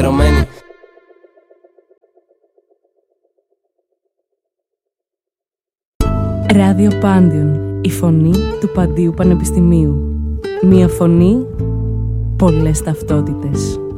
Ράδιο Πάντιον, η φωνή του Παντίου Πανεπιστημίου. Μία φωνή, πολλές ταυτότητες.